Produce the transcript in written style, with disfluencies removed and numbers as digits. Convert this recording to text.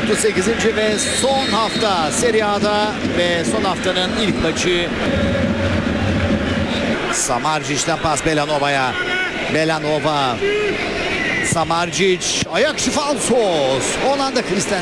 38. ve son hafta Serie A'da ve son haftanın ilk maçı. Samardzic'den pas Belanova'ya. Belanova. Samardzic. Ayak şifansos. Hollanda Christensen.